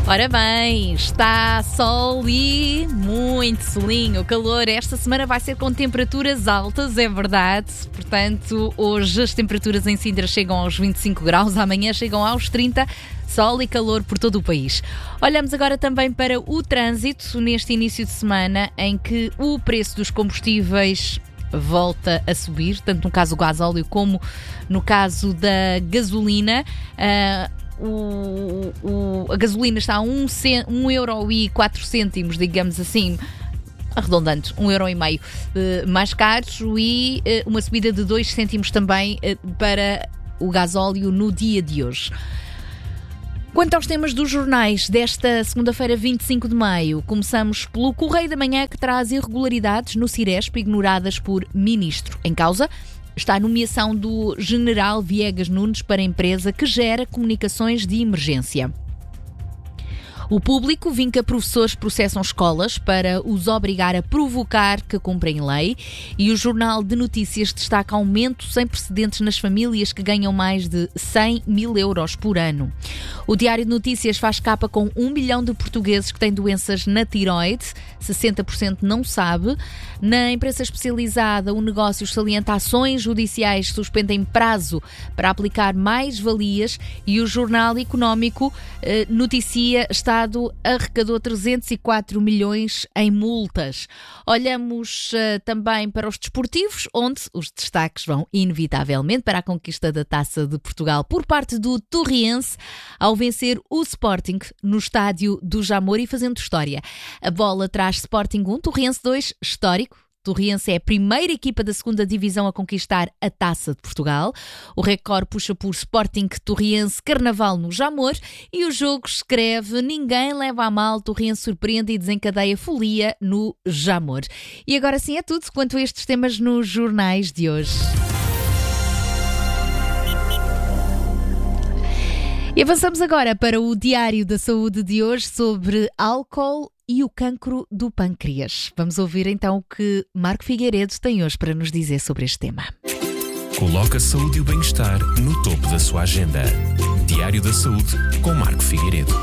Ora bem, está sol e muito solinho. O calor esta semana vai ser com temperaturas altas, é verdade. Portanto, hoje as temperaturas em Sintra chegam aos 25 graus, amanhã chegam aos 30, sol e calor por todo o país. Olhamos agora também para o trânsito neste início de semana, em que o preço dos combustíveis volta a subir, tanto no caso do gasóleo como no caso da gasolina. A gasolina está a 1,04€, digamos assim, arredondando, 1,5€ mais caro, e uma subida de 2 cêntimos também para o gasóleo no dia de hoje. Quanto aos temas dos jornais desta segunda-feira, 25 de maio, começamos pelo Correio da Manhã, que traz irregularidades no Ciresp ignoradas por ministro. Em causa está a nomeação do general Viegas Nunes para a empresa que gera comunicações de emergência. O Público vinca professores processam escolas para os obrigar a provocar que cumprem lei, e o Jornal de Notícias destaca aumento sem precedentes nas famílias que ganham mais de 100 mil euros por ano. O Diário de Notícias faz capa com 1 milhão de portugueses que têm doenças na tiroide, 60% não sabe. Na imprensa especializada, o Negócios salienta ações judiciais que suspendem prazo para aplicar mais-valias, e o Jornal Económico noticia Estado arrecadou 304 milhões em multas. Olhamos também para os desportivos, onde os destaques vão inevitavelmente para a conquista da Taça de Portugal por parte do Torriense, ao vencer o Sporting no estádio do Jamor e fazendo história. A bola traz Sporting 1, Torriense 2, histórico. Torriense é a primeira equipa da segunda divisão a conquistar a Taça de Portugal. O recorde puxa por Sporting Torriense Carnaval no Jamor, e o jogo escreve: ninguém leva a mal, Torriense surpreende e desencadeia folia no Jamor. E agora sim é tudo quanto a estes temas nos jornais de hoje. E avançamos agora para o Diário da Saúde de hoje, sobre álcool e o cancro do pâncreas. Vamos ouvir então o que Marco Figueiredo tem hoje para nos dizer sobre este tema. Coloca a saúde e o bem-estar no topo da sua agenda. Diário da Saúde com Marco Figueiredo.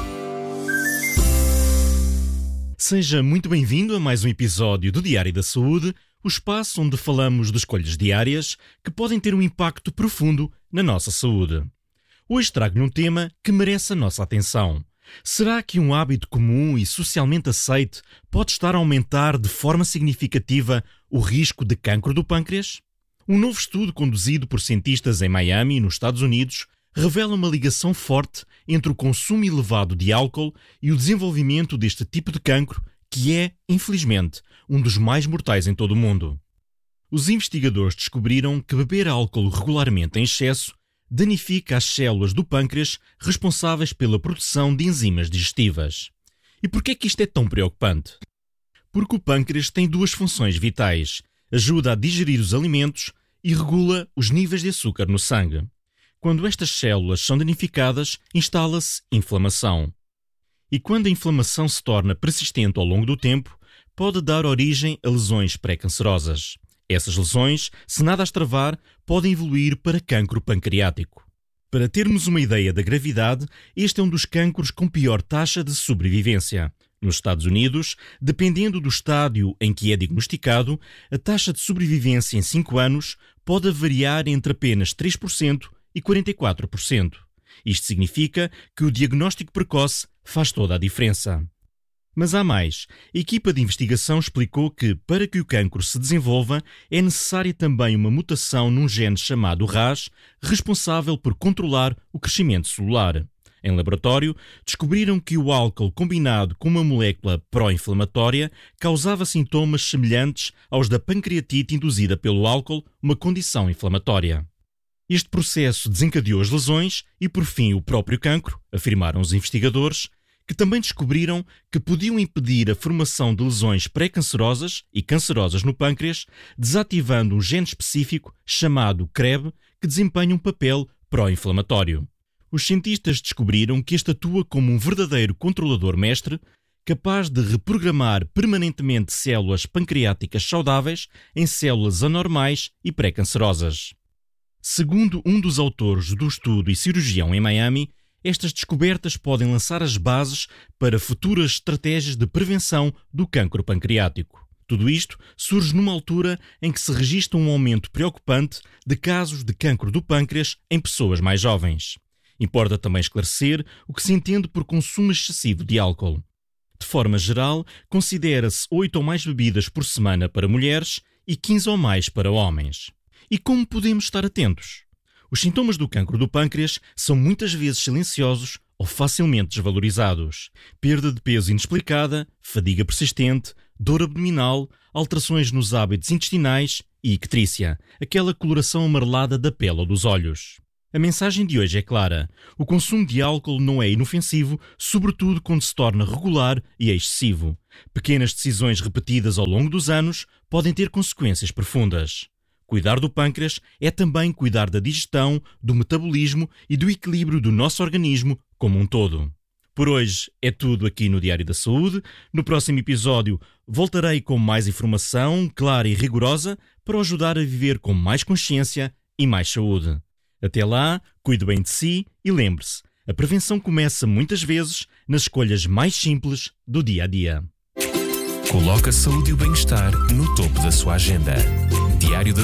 Seja muito bem-vindo a mais um episódio do Diário da Saúde, o espaço onde falamos de escolhas diárias que podem ter um impacto profundo na nossa saúde. Hoje trago-lhe um tema que merece a nossa atenção. Será que um hábito comum e socialmente aceite pode estar a aumentar de forma significativa o risco de cancro do pâncreas? Um novo estudo conduzido por cientistas em Miami, nos Estados Unidos, revela uma ligação forte entre o consumo elevado de álcool e o desenvolvimento deste tipo de cancro, que é, infelizmente, um dos mais mortais em todo o mundo. Os investigadores descobriram que beber álcool regularmente em excesso danifica as células do pâncreas responsáveis pela produção de enzimas digestivas. E por que é que isto é tão preocupante? Porque o pâncreas tem duas funções vitais: ajuda a digerir os alimentos e regula os níveis de açúcar no sangue. Quando estas células são danificadas, instala-se inflamação. E quando a inflamação se torna persistente ao longo do tempo, pode dar origem a lesões pré-cancerosas. Essas lesões, se nada as travar, podem evoluir para cancro pancreático. Para termos uma ideia da gravidade, este é um dos cancros com pior taxa de sobrevivência. Nos Estados Unidos, dependendo do estádio em que é diagnosticado, a taxa de sobrevivência em 5 anos pode variar entre apenas 3% e 44%. Isto significa que o diagnóstico precoce faz toda a diferença. Mas há mais. A equipa de investigação explicou que, para que o cancro se desenvolva, é necessária também uma mutação num gene chamado RAS, responsável por controlar o crescimento celular. Em laboratório, descobriram que o álcool combinado com uma molécula pró-inflamatória causava sintomas semelhantes aos da pancreatite induzida pelo álcool, uma condição inflamatória. Este processo desencadeou as lesões e, por fim, o próprio cancro, afirmaram os investigadores, que também descobriram que podiam impedir a formação de lesões pré-cancerosas e cancerosas no pâncreas, desativando um gene específico chamado CREB, que desempenha um papel pró-inflamatório. Os cientistas descobriram que este atua como um verdadeiro controlador mestre, capaz de reprogramar permanentemente células pancreáticas saudáveis em células anormais e pré-cancerosas. Segundo um dos autores do estudo e cirurgião em Miami, Estas descobertas podem lançar as bases para futuras estratégias de prevenção do cancro pancreático. Tudo isto surge numa altura em que se registra um aumento preocupante de casos de cancro do pâncreas em pessoas mais jovens. Importa também esclarecer o que se entende por consumo excessivo de álcool. De forma geral, considera-se 8 ou mais bebidas por semana para mulheres e 15 ou mais para homens. E como podemos estar atentos? Os sintomas do cancro do pâncreas são muitas vezes silenciosos ou facilmente desvalorizados. Perda de peso inexplicada, fadiga persistente, dor abdominal, alterações nos hábitos intestinais e icterícia, aquela coloração amarelada da pele ou dos olhos. A mensagem de hoje é clara. O consumo de álcool não é inofensivo, sobretudo quando se torna regular e excessivo. Pequenas decisões repetidas ao longo dos anos podem ter consequências profundas. Cuidar do pâncreas é também cuidar da digestão, do metabolismo e do equilíbrio do nosso organismo como um todo. Por hoje é tudo aqui no Diário da Saúde. No próximo episódio voltarei com mais informação clara e rigorosa para o ajudar a viver com mais consciência e mais saúde. Até lá, cuide bem de si e lembre-se, a prevenção começa muitas vezes nas escolhas mais simples do dia a dia. Coloque a saúde e o bem-estar no topo da sua agenda. Diário da